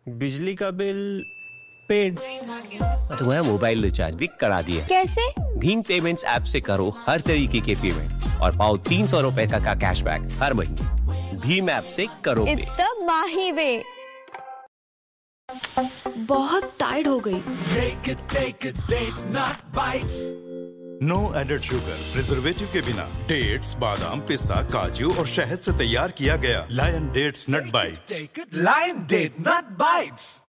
बिजली का bill paid. तुम्हारा मोबाइल रिचार्ज भी करा दिया। कैसे? भीम पेमेंट्स ऐप से करो हर तरीके के पेमेंट और पाओ 300 रुपए तक का कैशबैक हर महीने। भीम ऐप से करो पे। इतना माही वे। बहुत टायर्ड हो गई। Take a date, not bites. No added sugar, preservative के बिना। डेट्स, बादाम, पिस्ता, काजू और शहद से तैयार किया गया lion dates nut bytes. Lion date, not bites.